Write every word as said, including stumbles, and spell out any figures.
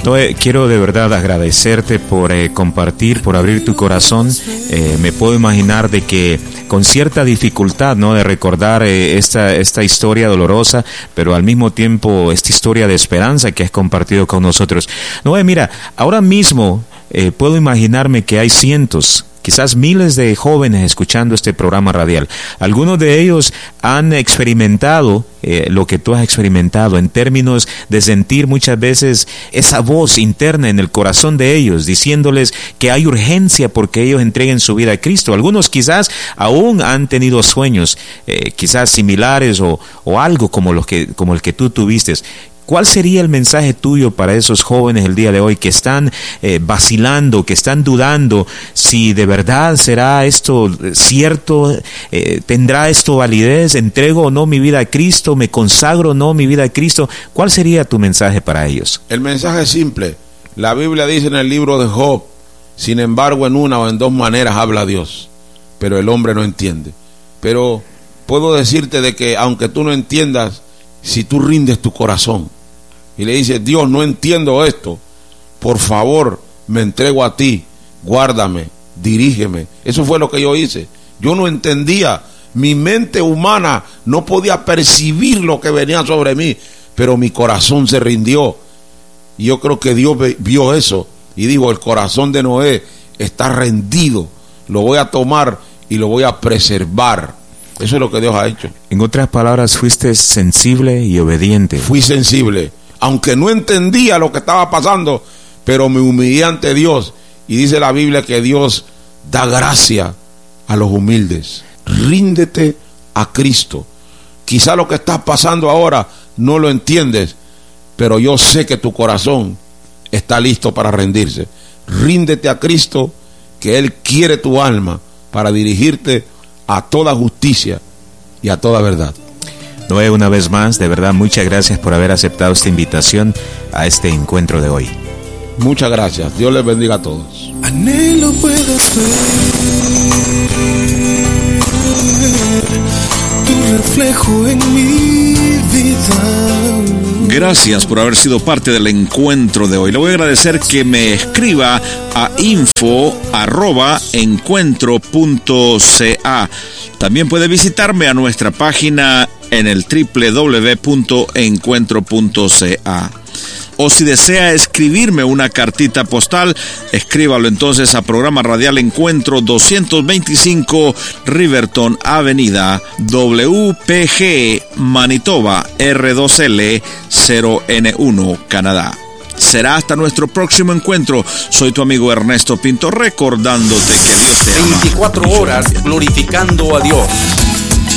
Entonces, quiero de verdad agradecerte por eh, compartir, por abrir tu corazón. Eh, me puedo imaginar de que con cierta dificultad, ¿no?, de recordar eh, esta, esta historia dolorosa, pero al mismo tiempo esta historia de esperanza que has compartido con nosotros. Noé, mira, ahora mismo eh, puedo imaginarme que hay cientos, quizás miles de jóvenes escuchando este programa radial. Algunos de ellos han experimentado eh, lo que tú has experimentado en términos de sentir muchas veces esa voz interna en el corazón de ellos, diciéndoles que hay urgencia porque ellos entreguen su vida a Cristo. Algunos quizás aún han tenido sueños, eh, quizás similares o, o algo como, los que, como el que tú tuviste. ¿Cuál sería el mensaje tuyo para esos jóvenes el día de hoy que están eh, vacilando, que están dudando si de verdad será esto cierto, eh, tendrá esto validez, entrego o no mi vida a Cristo, me consagro o no mi vida a Cristo? ¿Cuál sería tu mensaje para ellos? El mensaje es simple. La Biblia dice en el libro de Job, sin embargo en una o en dos maneras habla Dios, pero el hombre no entiende. Pero puedo decirte de que aunque tú no entiendas, si tú rindes tu corazón y le dices, Dios, no entiendo esto, por favor, me entrego a ti, guárdame, dirígeme. Eso fue lo que yo hice. Yo no entendía, mi mente humana no podía percibir lo que venía sobre mí, pero mi corazón se rindió. Y yo creo que Dios vio eso y dijo, el corazón de Noé está rendido, lo voy a tomar y lo voy a preservar. Eso es lo que Dios ha hecho. En otras palabras, fuiste sensible y obediente. Fui sensible, aunque no entendía lo que estaba pasando, pero me humillé ante Dios. Y dice la Biblia que Dios da gracia a los humildes. Ríndete a Cristo. Quizá lo que estás pasando ahora no lo entiendes, pero yo sé que tu corazón está listo para rendirse. Ríndete a Cristo, que Él quiere tu alma para dirigirte a toda justicia y a toda verdad. Noé, una vez más, de verdad, muchas gracias por haber aceptado esta invitación a este encuentro de hoy. Muchas gracias. Dios les bendiga a todos. Anhelo puedas ver tu reflejo en mi vida. Gracias por haber sido parte del encuentro de hoy. Le voy a agradecer que me escriba a info arroba encuentro punto ca. También puede visitarme a nuestra página en el doble u doble u doble u punto encuentro punto ca. O si desea escribirme una cartita postal, escríbalo entonces a Programa Radial Encuentro doscientos veinticinco Riverton Avenida, W P G, Manitoba, R dos L cero N uno, Canadá. Será hasta nuestro próximo encuentro. Soy tu amigo Ernesto Pinto, recordándote que Dios te ama. veinticuatro horas glorificando a Dios.